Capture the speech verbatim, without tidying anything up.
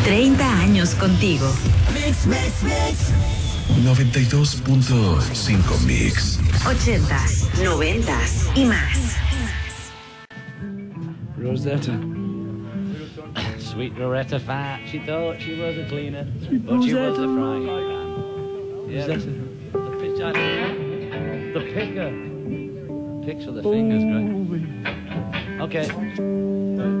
treinta años contigo. Mix, mix, mix. noventa y dos punto cinco Mix. ochentas, noventas y más. Rosetta. Sweet Loretta Fat. She thought she was a cleaner, Sweet but she was Rosetta. a frying pan. Yeah, Rosetta. the pitch, the picker. Picks with the fingers, great. Okay.